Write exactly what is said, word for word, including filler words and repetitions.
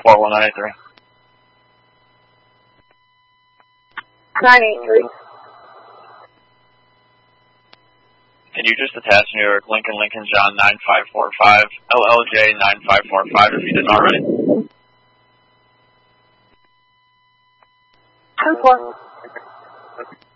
four one nine eight three. nine eight three. Can you just attach New York Lincoln Lincoln John nine five four five, L L J nine five four five if you didn't already? ten four.